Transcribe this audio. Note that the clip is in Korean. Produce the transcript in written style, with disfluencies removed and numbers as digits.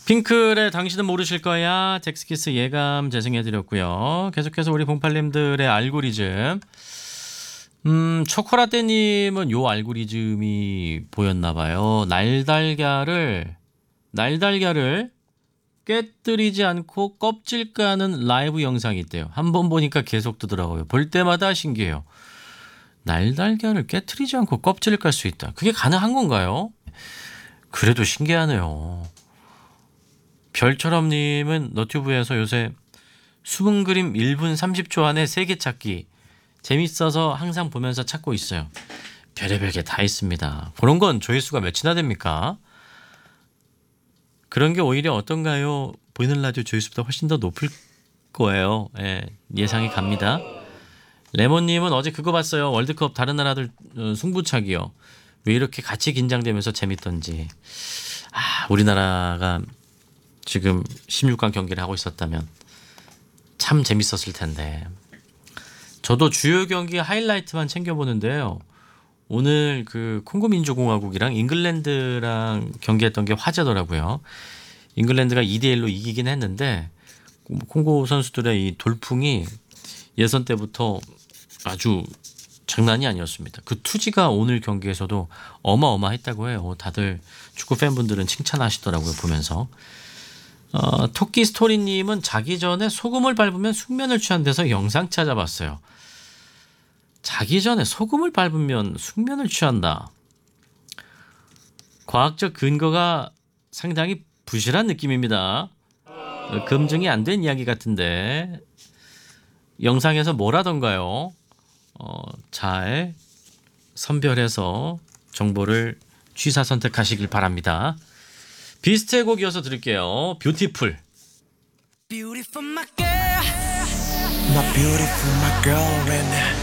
핑클의 당신은 모르실 거야 잭스키스 예감 재생해드렸고요. 계속해서 우리 봉팔님들의 알고리즘. 초코라떼님은 요 알고리즘이 보였나봐요. 날달걀을 깨뜨리지 않고 껍질 까는 라이브 영상이 있대요. 한번 보니까 계속 뜨더라고요. 볼 때마다 신기해요. 날달걀을 깨뜨리지 않고 껍질을 깔 수 있다. 그게 가능한 건가요? 그래도 신기하네요. 별처럼님은 너튜브에서 요새 숨은 그림 1분 30초 안에 3개 찾기 재밌어서 항상 보면서 찾고 있어요. 별의별 게 다 있습니다. 그런 건 조회수가 몇이나 됩니까? 그런 게 오히려 어떤가요? 보이는 라디오 조회수보다 훨씬 더 높을 거예요. 예, 예상이 갑니다. 레몬님은 어제 그거 봤어요. 월드컵 다른 나라들 승부차기요. 왜 이렇게 같이 긴장되면서 재밌던지. 우리나라가 지금 16강 경기를 하고 있었다면 참 재밌었을 텐데. 저도 주요 경기 하이라이트만 챙겨보는데요. 오늘 그 콩고 민주공화국이랑 잉글랜드랑 경기했던 게 화제더라고요. 잉글랜드가 2대1로 이기긴 했는데 콩고 선수들의 이 돌풍이 예선 때부터 아주 장난이 아니었습니다. 그 투지가 오늘 경기에서도 어마어마했다고 해요. 다들 축구 팬분들은 칭찬하시더라고요. 보면서. 토끼 스토리님은 자기 전에 소금을 밟으면 숙면을 취한 데서 영상 찾아봤어요. 자기 전에 소금을 밟으면 숙면을 취한다. 과학적 근거가 상당히 부실한 느낌입니다. 검증이 안 된 이야기 같은데 영상에서 뭐라던가요? 잘 선별해서 정보를 취사 선택하시길 바랍니다. 비스트의 곡 이어서 들을게요. 뷰티풀. Beautiful my girl, my beautiful my girl, and